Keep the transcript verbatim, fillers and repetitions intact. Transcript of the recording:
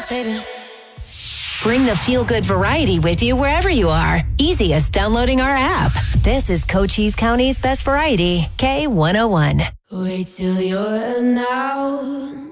levitating. Bring the feel-good variety with you wherever you are. Easiest downloading our app. This is Cochise County's best variety, K one oh one. Wait till you're now.